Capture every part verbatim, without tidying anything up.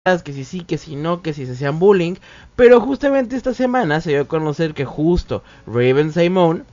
que si sí, que si no, que si se hacían bullying, pero justamente esta semana se dio a conocer que justo Raven-Symoné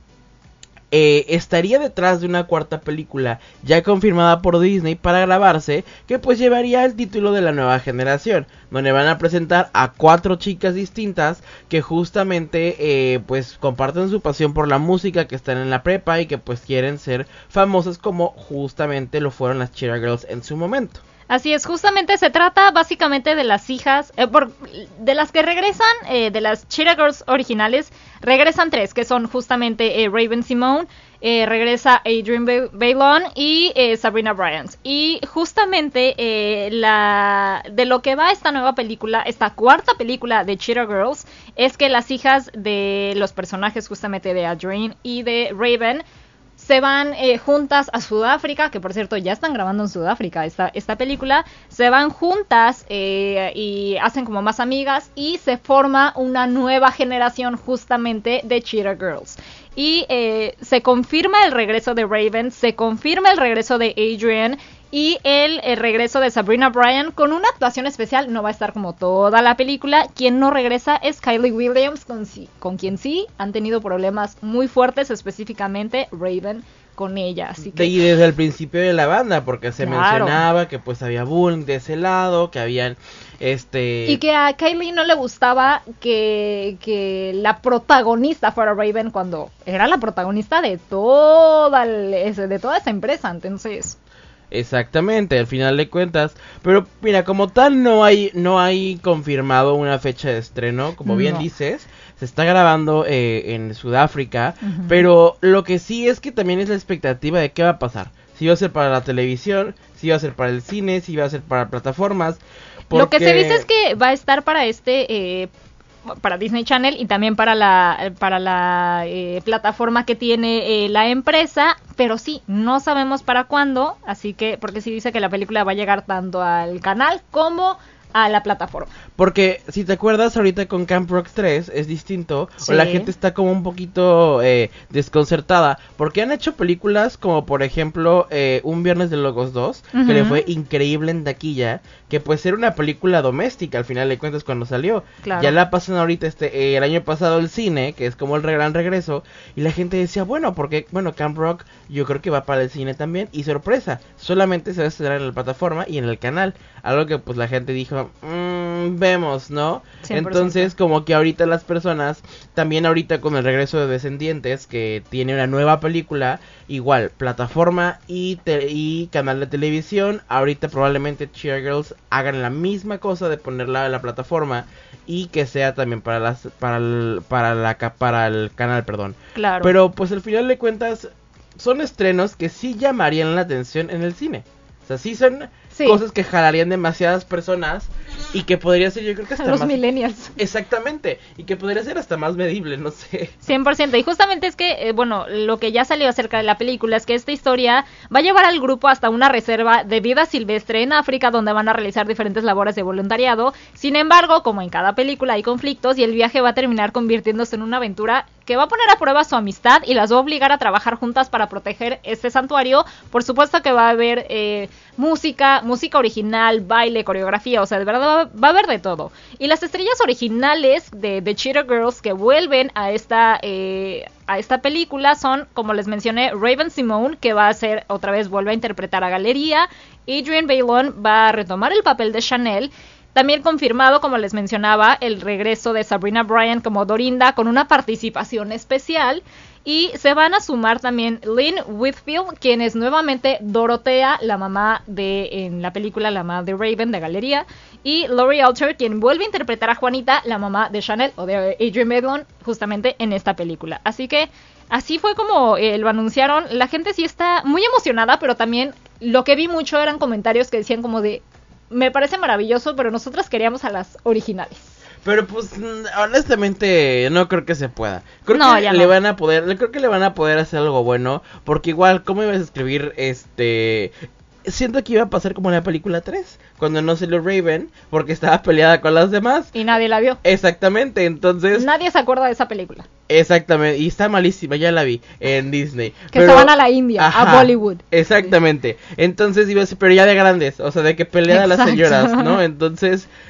eh, estaría detrás de una cuarta película ya confirmada por Disney para grabarse, que pues llevaría el título de la nueva generación, donde van a presentar a cuatro chicas distintas que justamente eh, pues comparten su pasión por la música, que están en la prepa y que pues quieren ser famosas como justamente lo fueron las Cheetah Girls en su momento. Así es, justamente se trata básicamente de las hijas, eh, por, de las que regresan, eh, de las Cheetah Girls originales, regresan tres, que son justamente eh, Raven-Symoné, eh, regresa Adrienne Bailon y eh, Sabrina Bryant. Y justamente eh, la de lo que va esta nueva película, esta cuarta película de Cheetah Girls, es que las hijas de los personajes justamente de Adrienne y de Raven se van eh, juntas a Sudáfrica, que por cierto ya están grabando en Sudáfrica esta, esta película, se van juntas eh, y hacen como más amigas y se forma una nueva generación justamente de Cheetah Girls. Y eh, se confirma el regreso de Raven, se confirma el regreso de Adrienne y el, el regreso de Sabrina Bryant con una actuación especial. No va a estar como toda la película. Quien no regresa es Kylie Williams, con, con quien sí han tenido problemas muy fuertes, específicamente Raven con ella. Así que... Y desde el principio de la banda, porque se claro. mencionaba que pues había bullying de ese lado, que habían este... Y que a Kylie no le gustaba que, que la protagonista fuera Raven cuando era la protagonista de toda, el, de toda esa empresa, entonces... Exactamente, al final de cuentas, pero mira, como tal no hay no hay confirmado una fecha de estreno, como bien no. dices, se está grabando eh, en Sudáfrica, uh-huh. pero lo que sí es que también es la expectativa de qué va a pasar, si va a ser para la televisión, si va a ser para el cine, si va a ser para plataformas. Porque... Lo que se dice es que va a estar para este... Eh... para Disney Channel y también para la para la eh, plataforma que tiene eh, la empresa, pero sí, no sabemos para cuándo, así que, porque sí dice que la película va a llegar tanto al canal como a la plataforma. Porque, si te acuerdas, ahorita con Camp Rock tres es distinto, sí. o la gente está como un poquito eh, desconcertada, porque han hecho películas como, por ejemplo, eh, Un Viernes de Locos dos, uh-huh. que le fue increíble en taquilla, que pues era una película doméstica, al final de cuentas, cuando salió. Claro. Ya la pasan ahorita este eh, el año pasado el cine, que es como el gran regreso, y la gente decía, bueno, porque, bueno, Camp Rock yo creo que va para el cine también, y sorpresa, solamente se va a estrenar en la plataforma y en el canal, algo que pues la gente dijo, mmm, vemos, ¿no? cien por ciento. Entonces, como que ahorita las personas, también ahorita con el regreso de Descendientes, que tiene una nueva película, igual, plataforma y, te- y canal de televisión, ahorita probablemente Cheetah Girls hagan la misma cosa de ponerla en la plataforma y que sea también para las para el, para la para el canal, perdón. Claro. Pero pues al final de cuentas son estrenos que sí llamarían la atención en el cine. O sea, sí son sí. cosas que jalarían demasiadas personas y que podría ser, yo creo que hasta los más... millennials. Exactamente, y que podría ser hasta más medible, no sé. cien por ciento, y justamente es que, eh, bueno, lo que ya salió acerca de la película es que esta historia va a llevar al grupo hasta una reserva de vida silvestre en África, donde van a realizar diferentes labores de voluntariado. Sin embargo, como en cada película hay conflictos y el viaje va a terminar convirtiéndose en una aventura que va a poner a prueba su amistad y las va a obligar a trabajar juntas para proteger este santuario. Por supuesto que va a haber eh, música, música original, baile, coreografía, o sea, de verdad va, va a haber de todo. Y las estrellas originales de The Cheetah Girls que vuelven a esta eh, a esta película son, como les mencioné, Raven-Symoné, que va a ser, otra vez vuelve a interpretar a Galería, Adrienne Bailon va a retomar el papel de Chanel. También confirmado, como les mencionaba, el regreso de Sabrina Bryant como Dorinda con una participación especial. Y se van a sumar también Lynn Whitfield, quien es nuevamente Dorotea, la mamá de, en la película, la mamá de Raven, de Galería. Y Laurie Alter, quien vuelve a interpretar a Juanita, la mamá de Chanel, o de Adrienne Bailon, justamente en esta película. Así que así fue como eh, lo anunciaron. La gente sí está muy emocionada, pero también lo que vi mucho eran comentarios que decían como de... Me parece maravilloso, pero nosotras queríamos a las originales. Pero pues honestamente no creo que se pueda. Creo no, que ya le no. van a poder, creo que le van a poder hacer algo bueno, porque igual cómo ibas a escribir este siento que iba a pasar como en la película tres, cuando no salió Raven porque estaba peleada con las demás y nadie la vio. Exactamente, entonces nadie se acuerda de esa película. Exactamente, y está malísima, ya la vi en Disney. Que pero, se van a la India, ajá, a Bollywood. Exactamente, entonces iba a decir, pero ya de grandes, o sea, de que pelean a las señoras, ¿no? Entonces,